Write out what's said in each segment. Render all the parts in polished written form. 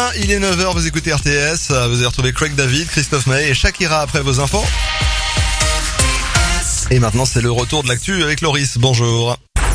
il est 9h, vous écoutez RTS, vous allez retrouver Craig David, Christophe Maé et Shakira après vos infos. Et maintenant c'est le retour de l'actu avec Loris, bonjour.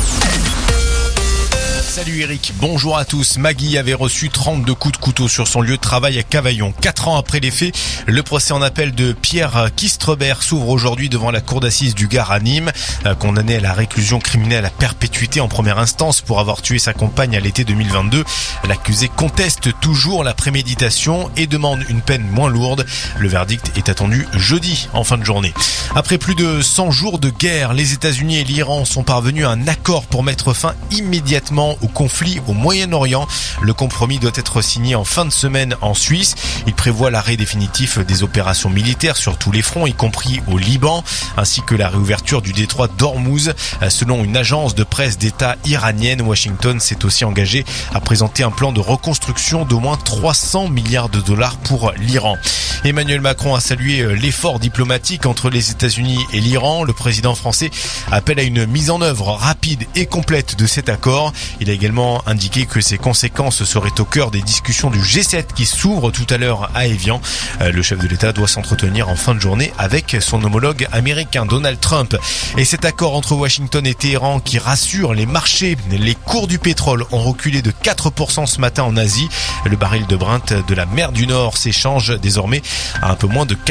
Salut Eric, bonjour à tous. Maggie avait reçu 32 coups de couteau sur son lieu de travail à Cavaillon. 4 ans après les faits, le procès en appel de Pierre Kistrebert s'ouvre aujourd'hui devant la cour d'assises du Gard à Nîmes. Condamné à la réclusion criminelle à perpétuité en première instance pour avoir tué sa compagne à l'été 2022, l'accusé conteste toujours la préméditation et demande une peine moins lourde. Le verdict est attendu jeudi en fin de journée. Après plus de 100 jours de guerre, les États-Unis et l'Iran sont parvenus à un accord pour mettre fin immédiatement au conflit au Moyen-Orient. Le compromis doit être signé en fin de semaine en Suisse. Il prévoit l'arrêt définitif des opérations militaires sur tous les fronts, y compris au Liban, ainsi que la réouverture du détroit d'Ormuz. Selon une agence de presse d'État iranienne, Washington s'est aussi engagé à présenter un plan de reconstruction d'au moins 300 milliards de dollars pour l'Iran. Emmanuel Macron a salué l'effort diplomatique entre les États-Unis et l'Iran. Le président français appelle à une mise en œuvre rapide et complète de cet accord. Il a également indiqué que ses conséquences seraient au cœur des discussions du G7 qui s'ouvrent tout à l'heure à Évian. Le chef de l'État doit s'entretenir en fin de journée avec son homologue américain Donald Trump. Et cet accord entre Washington et Téhéran qui rassure les marchés, les cours du pétrole ont reculé de 4% ce matin en Asie. Le baril de Brent de la mer du Nord s'échange désormais à un peu moins de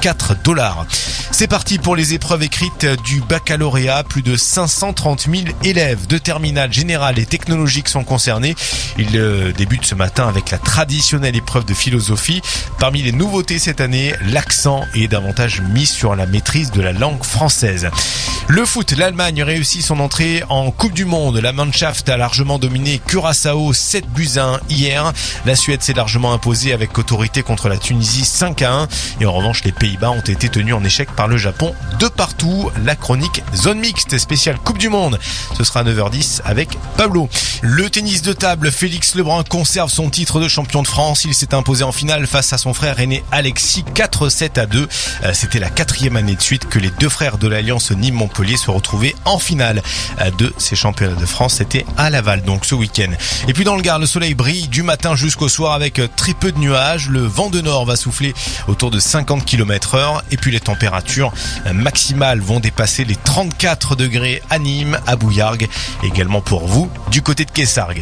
$84. C'est parti pour les épreuves écrites du baccalauréat. Plus de 530 000 élèves de terminale générale et technologique sont concernés. Ils débutent ce matin avec la traditionnelle épreuve de philosophie. Parmi les nouveautés cette année, l'accent est davantage mis sur la maîtrise de la langue française. Le foot, l'Allemagne réussit son entrée en Coupe du Monde. La Mannschaft a largement dominé Curaçao 7-1 hier. La Suède s'est largement imposée avec autorité contre la Tunisie 5-1. Et en revanche, les Pays-Bas ont été tenus en échec par le Japon de partout. La chronique Zone Mixte spéciale Coupe du Monde. Ce sera à 9h10 avec Pablo. Le tennis de table, Félix Lebrun conserve son titre de champion de France. Il s'est imposé en finale face à son frère aîné Alexis 4-7-2. C'était la 4e année de suite que les deux frères de l'Alliance Nîmes-Montpellier se retrouvaient en finale de ces championnats de France. C'était à Laval, donc ce week-end. Et puis dans le Gard, le soleil brille du matin jusqu'au soir avec très peu de nuages. Le vent de nord va souffler autour de 50 km/h. Et puis les températures maximales vont dépasser les 34 degrés à Nîmes, à Bouillargues, également pour vous du côté de Kessargues.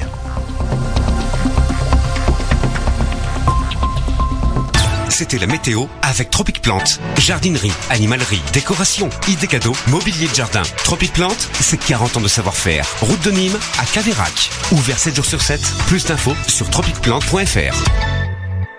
C'était la météo avec Tropic Plante. Jardinerie, animalerie, décoration, idées cadeaux, mobilier de jardin. Tropic Plante, c'est 40 ans de savoir-faire. Route de Nîmes à Caveyrac. Ouvert 7 jours sur 7. Plus d'infos sur tropicplante.fr.